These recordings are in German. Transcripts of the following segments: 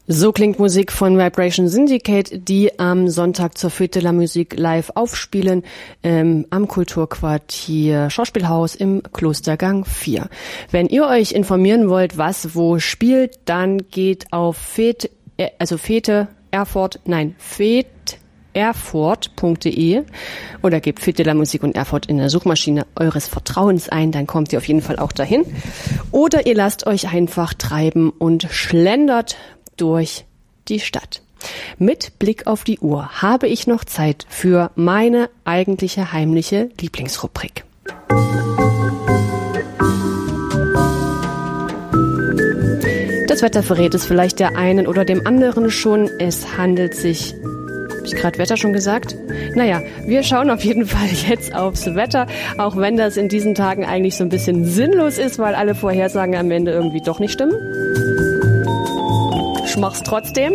So klingt Musik von Vibration Syndicate, die am Sonntag zur Fête de la Musique live aufspielen am Kulturquartier Schauspielhaus im Klostergang 4. Wenn ihr euch informieren wollt, was wo spielt, dann geht auf Erfurt.de oder gebt Fête de la Musique und Erfurt in der Suchmaschine eures Vertrauens ein, dann kommt ihr auf jeden Fall auch dahin. Oder ihr lasst euch einfach treiben und schlendert durch die Stadt. Mit Blick auf die Uhr habe ich noch Zeit für meine eigentliche heimliche Lieblingsrubrik. Das Wetter verrät es vielleicht der einen oder dem anderen schon. Es handelt sich... Habe ich gerade Wetter schon gesagt? Naja, wir schauen auf jeden Fall jetzt aufs Wetter, auch wenn das in diesen Tagen eigentlich so ein bisschen sinnlos ist, weil alle Vorhersagen am Ende irgendwie doch nicht stimmen. Ich mach's trotzdem.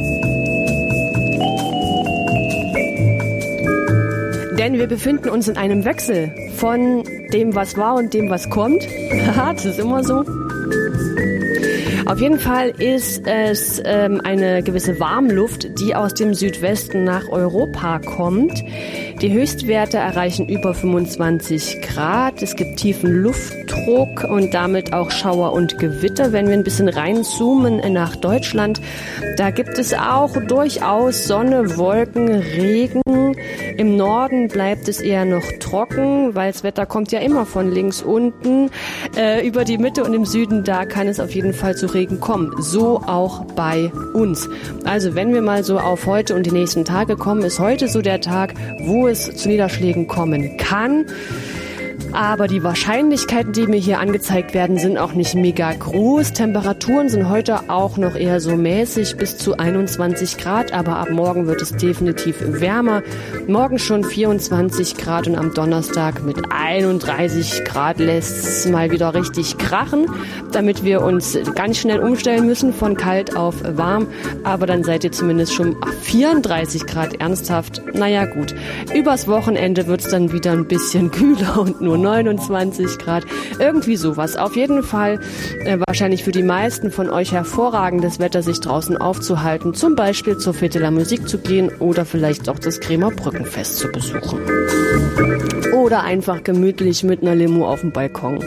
Denn wir befinden uns in einem Wechsel von dem, was war und dem, was kommt. Haha, das ist immer so. Auf jeden Fall ist es eine gewisse Warmluft, die aus dem Südwesten nach Europa kommt. Die Höchstwerte erreichen über 25 Grad. Es gibt tiefen Luftdruck und damit auch Schauer und Gewitter. Wenn wir ein bisschen reinzoomen nach Deutschland, da gibt es auch durchaus Sonne, Wolken, Regen. Im Norden bleibt es eher noch trocken, weil das Wetter kommt ja immer von links unten über die Mitte, und im Süden, da kann es auf jeden Fall zu Regen kommen. So auch bei uns. Also wenn wir mal so auf heute und die nächsten Tage kommen, ist heute so der Tag, wo es zu Niederschlägen kommen kann. Aber die Wahrscheinlichkeiten, die mir hier angezeigt werden, sind auch nicht mega groß. Temperaturen sind heute auch noch eher so mäßig bis zu 21 Grad, aber ab morgen wird es definitiv wärmer. Morgen schon 24 Grad und am Donnerstag mit 31 Grad lässt es mal wieder richtig krachen, damit wir uns ganz schnell umstellen müssen von kalt auf warm. Aber dann seid ihr zumindest schon 34 Grad ernsthaft. Naja gut, übers Wochenende wird es dann wieder ein bisschen kühler und nur 29 Grad, irgendwie sowas. Auf jeden Fall wahrscheinlich für die meisten von euch hervorragendes Wetter, sich draußen aufzuhalten, zum Beispiel zur Fête de la Musique zu gehen oder vielleicht auch das Kremer Brückenfest zu besuchen. Oder einfach gemütlich mit einer Limo auf dem Balkon.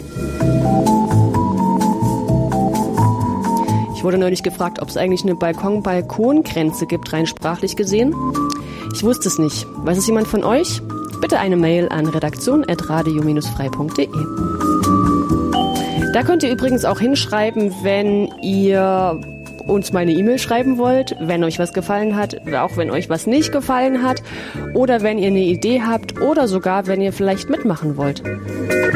Ich wurde neulich gefragt, ob es eigentlich eine Balkon-Balkon-Grenze gibt, rein sprachlich gesehen. Ich wusste es nicht. Weiß es jemand von euch? Bitte eine Mail an redaktion@radio-frei.de. Da könnt ihr übrigens auch hinschreiben, wenn ihr uns mal eine E-Mail schreiben wollt, wenn euch was gefallen hat, auch wenn euch was nicht gefallen hat, oder wenn ihr eine Idee habt oder sogar, wenn ihr vielleicht mitmachen wollt.